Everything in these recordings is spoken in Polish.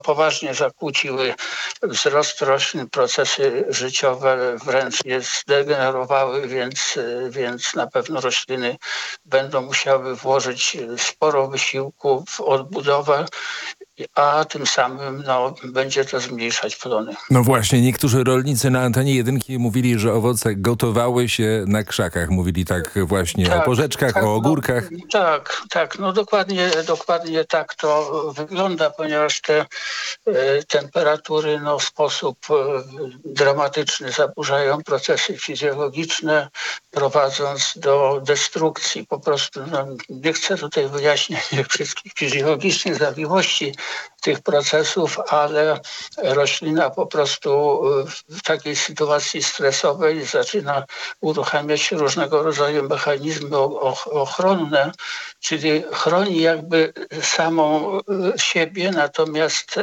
poważnie zakłóciły wzrost roślin, procesy życiowe wręcz je zdegenerowały, więc na pewno rośliny będą musiały włożyć sporo wysiłku w odbudowę, a tym samym będzie to zmniejszać plony. No właśnie, niektórzy rolnicy na antenie jedynki mówili, że owoce gotowały się na krzakach. Mówili tak właśnie o porzeczkach, o ogórkach. Tak, dokładnie tak to wygląda, ponieważ te temperatury w sposób dramatyczny zaburzają procesy fizjologiczne, prowadząc do destrukcji. Po prostu nie chcę tutaj wyjaśniać wszystkich fizjologicznych zawiłości tych procesów, ale roślina po prostu w takiej sytuacji stresowej zaczyna uruchamiać różnego rodzaju mechanizmy ochronne, czyli chroni jakby samą siebie, natomiast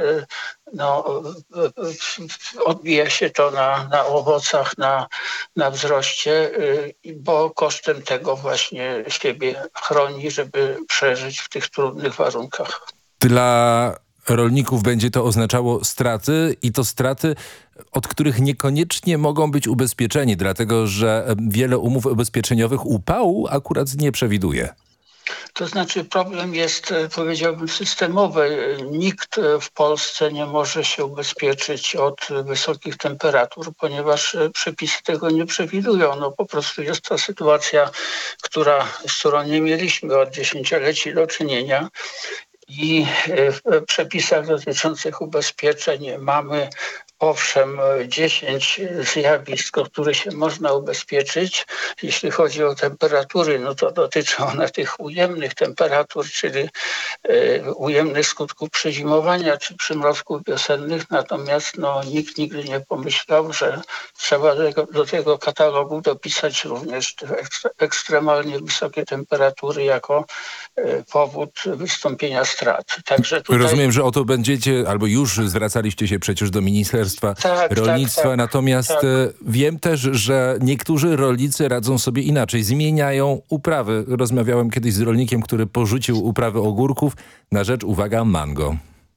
odbija się to na owocach, na wzroście, bo kosztem tego właśnie siebie chroni, żeby przeżyć w tych trudnych warunkach. Dla rolników będzie to oznaczało straty i to straty, od których niekoniecznie mogą być ubezpieczeni, dlatego że wiele umów ubezpieczeniowych upału akurat nie przewiduje. To znaczy problem jest, powiedziałbym, systemowy. Nikt w Polsce nie może się ubezpieczyć od wysokich temperatur, ponieważ przepisy tego nie przewidują. Po prostu jest to sytuacja, z którą nie mieliśmy od dziesięcioleci do czynienia. I w przepisach dotyczących ubezpieczeń mamy owszem 10 zjawisk, o które się można ubezpieczyć. Jeśli chodzi o temperatury, to dotyczą one tych ujemnych temperatur, czyli ujemnych skutków przezimowania czy przymrozków wiosennych. Natomiast nikt nigdy nie pomyślał, że trzeba do tego katalogu dopisać również ekstremalnie wysokie temperatury jako powód wystąpienia strat. Także tutaj... Rozumiem, że o to będziecie, albo już zwracaliście się przecież do Ministerstwa Rolnictwa, natomiast wiem też, że niektórzy rolnicy radzą sobie inaczej, zmieniają uprawy. Rozmawiałem kiedyś z rolnikiem, który porzucił uprawę ogórków na rzecz, uwaga, mango.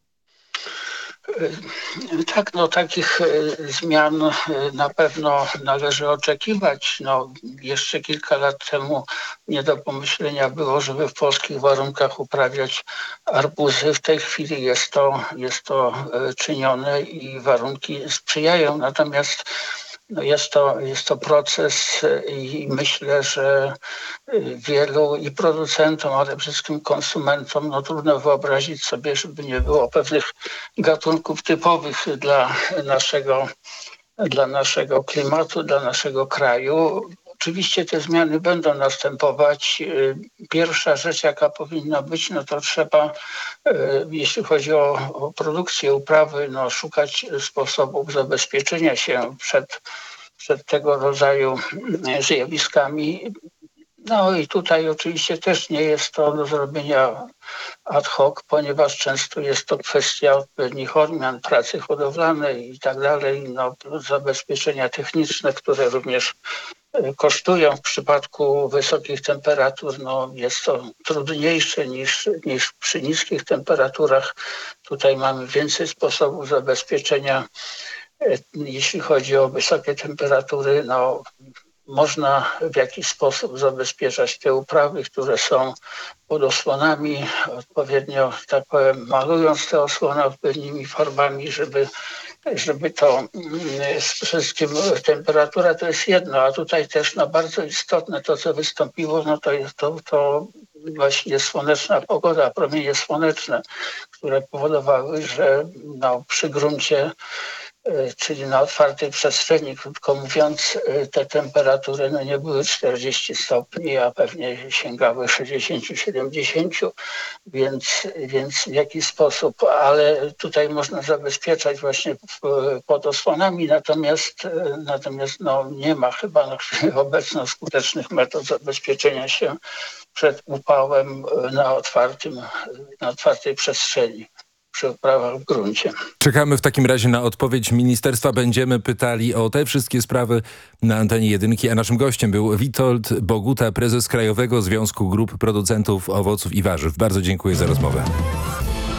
Tak, takich zmian na pewno należy oczekiwać. Jeszcze kilka lat temu nie do pomyślenia było, żeby w polskich warunkach uprawiać arbuzy. W tej chwili jest to czynione i warunki sprzyjają. Natomiast jest to proces i myślę, że wielu i producentom, ale przede wszystkim konsumentom trudno wyobrazić sobie, żeby nie było pewnych gatunków typowych dla naszego klimatu, dla naszego kraju. Oczywiście te zmiany będą następować. Pierwsza rzecz, jaka powinna być, to trzeba, jeśli chodzi o produkcję uprawy, szukać sposobów zabezpieczenia się przed tego rodzaju zjawiskami. I tutaj oczywiście też nie jest to do zrobienia ad hoc, ponieważ często jest to kwestia odpowiednich odmian, pracy hodowlanej i tak dalej, zabezpieczenia techniczne, które również kosztują. W przypadku wysokich temperatur jest to trudniejsze niż przy niskich temperaturach. Tutaj mamy więcej sposobów zabezpieczenia. Jeśli chodzi o wysokie temperatury, można w jakiś sposób zabezpieczać te uprawy, które są pod osłonami, odpowiednio, tak powiem, malując te osłony odpowiednimi farbami, żeby to wszystkim temperatura to jest jedno, a tutaj też bardzo istotne to, co wystąpiło, to jest to właśnie słoneczna pogoda, promienie słoneczne, które powodowały, że przy gruncie, czyli na otwartej przestrzeni, krótko mówiąc, te temperatury nie były 40 stopni, a pewnie sięgały 60-70, więc w jakiś sposób, ale tutaj można zabezpieczać właśnie pod osłonami, natomiast nie ma chyba na chwilę obecną skutecznych metod zabezpieczenia się przed upałem na otwartej przestrzeni przy uprawach w gruncie. Czekamy w takim razie na odpowiedź ministerstwa. Będziemy pytali o te wszystkie sprawy na antenie jedynki, a naszym gościem był Witold Boguta, prezes Krajowego Związku Grup Producentów Owoców i Warzyw. Bardzo dziękuję za rozmowę.